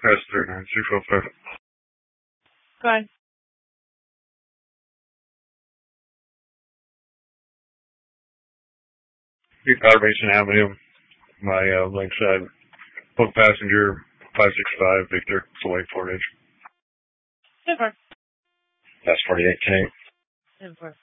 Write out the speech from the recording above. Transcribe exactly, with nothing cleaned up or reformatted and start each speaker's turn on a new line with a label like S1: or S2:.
S1: S three nine six oh five.
S2: Go ahead.
S1: Carbation Avenue, my uh, lakeside. Book passenger five six five Victor, Select Portage.
S2: Super.
S1: That's forty-eight K.
S2: Super.